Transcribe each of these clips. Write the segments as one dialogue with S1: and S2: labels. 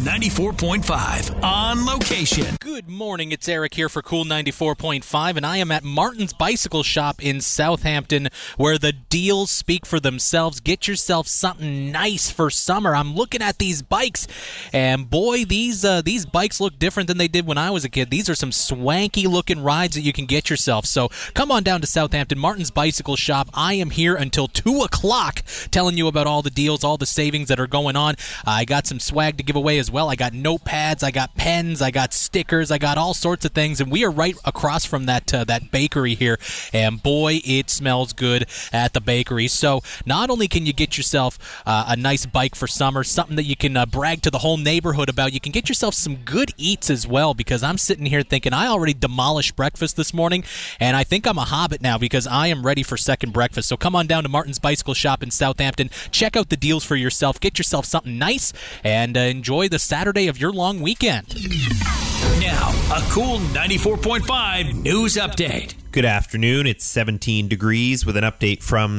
S1: 94.5 on location.
S2: Good morning, it's Eric here for Cool 94.5, and I am at Martin's Bicycle Shop in Southampton, where the deals speak for themselves. Get yourself something nice for summer. I'm looking at these bikes, and boy, these bikes look different than they did when I was a kid. These are some swanky-looking rides that you can get yourself. So come on down to Southampton, Martin's Bicycle Shop. I am here until 2 o'clock telling you about all the deals, all the savings that are going on. I got some swag to give away as well. I got notepads, I got pens, I got stickers, I got all sorts of things, and we are right across from that bakery here, and boy, it smells good at the bakery. So not only can you get yourself a nice bike for summer, something that you can brag to the whole neighborhood about, you can get yourself some good eats as well, because I'm sitting here thinking I already demolished breakfast this morning, and I think I'm a hobbit now because I am ready for second breakfast. So come on down to Martin's Bicycle Shop in Southampton, check out the deals for yourself, get yourself something nice, and enjoy the Saturday of your long weekend.
S1: Now, a Cool 94.5 news update.
S3: Good afternoon. It's 17 degrees with an update from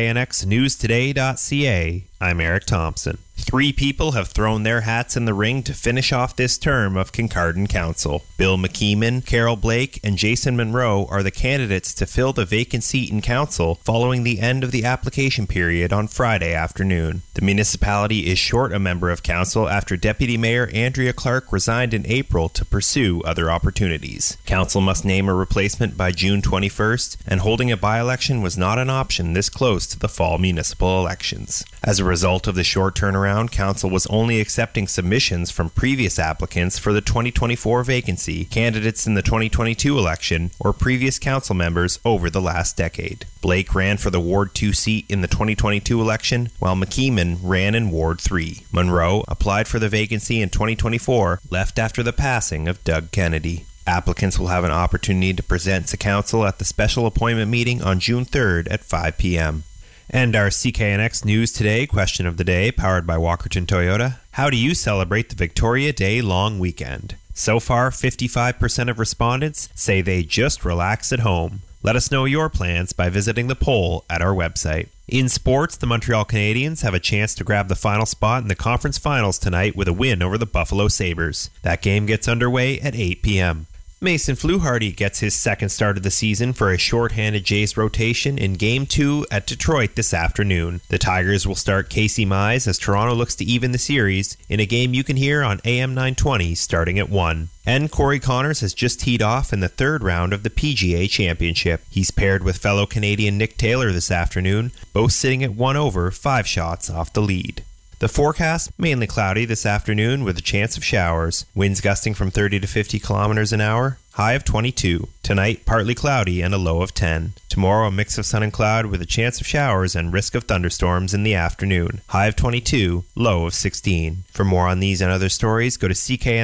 S3: CKNXNewsToday.ca. I'm Eric Thompson. 3 people have thrown their hats in the ring to finish off this term of Kincardine Council. Bill McKeeman, Carol Blake, and Jason Monroe are the candidates to fill the vacant seat in council following the end of the application period on Friday afternoon. The municipality is short a member of council after Deputy Mayor Andrea Clark resigned in April to pursue other opportunities. Council must name a replacement by June 21st, and holding a by-election was not an option this close to the fall municipal elections. As a result of the short turnaround, Council was only accepting submissions from previous applicants for the 2024 vacancy, candidates in the 2022 election, or previous council members over the last decade. Blake ran for the Ward 2 seat in the 2022 election, while McKeeman ran in Ward 3. Monroe applied for the vacancy in 2024, left after the passing of Doug Kennedy. Applicants will have an opportunity to present to Council at the special appointment meeting on June 3rd at 5 p.m. And our CKNX News Today question of the day, powered by Walkerton Toyota. How do you celebrate the Victoria Day long weekend? So far, 55% of respondents say they just relax at home. Let us know your plans by visiting the poll at our website. In sports, the Montreal Canadiens have a chance to grab the final spot in the conference finals tonight with a win over the Buffalo Sabres. That game gets underway at 8 p.m. Mason Fluharty gets his second start of the season for a shorthanded Jays rotation in Game 2 at Detroit this afternoon. The Tigers will start Casey Mize as Toronto looks to even the series in a game you can hear on AM 920 starting at 1. And Corey Connors has just teed off in the third round of the PGA Championship. He's paired with fellow Canadian Nick Taylor this afternoon, both sitting at 1 over, 5 shots off the lead. The forecast, mainly cloudy this afternoon with a chance of showers. Winds gusting from 30 to 50 kilometers an hour. High of 22. Tonight, partly cloudy and a low of 10. Tomorrow, a mix of sun and cloud with a chance of showers and risk of thunderstorms in the afternoon. High of 22, low of 16. For more on these and other stories, go to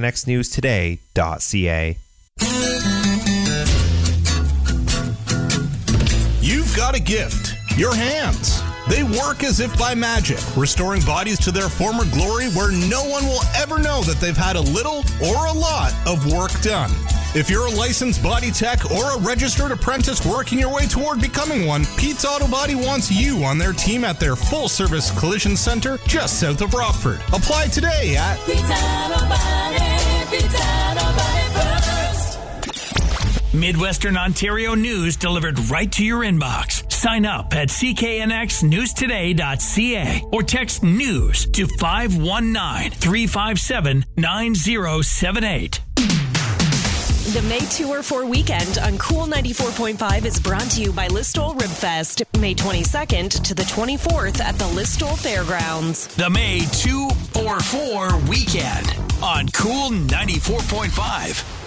S3: cknxnewstoday.ca.
S4: You've got a gift. Your hands. They work as if by magic, restoring bodies to their former glory where no one will ever know that they've had a little or a lot of work done. If you're a licensed body tech or a registered apprentice working your way toward becoming one, Pete's Auto Body wants you on their team at their full-service collision center just south of Rockford. Apply today at
S5: Pete's Auto Body, Pete's Auto Body first.
S1: Midwestern Ontario news delivered right to your inbox. Sign up at cknxnewstoday.ca or text NEWS to 519-357-9078.
S6: The May Tour for Weekend on Cool 94.5 is brought to you by Listowel Ribfest, May 22nd to the 24th at the Listowel Fairgrounds.
S1: The May 244 Weekend on Cool 94.5.